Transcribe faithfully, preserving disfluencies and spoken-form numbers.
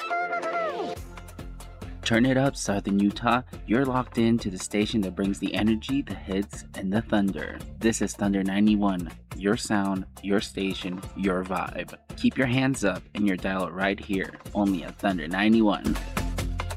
Turn it up, Southern Utah. You're locked in to the station that brings the energy, the hits, and the thunder. This is Thunder ninety-one. Your sound, your station, your vibe. Keep your hands up and your dial right here, only at Thunder ninety-one.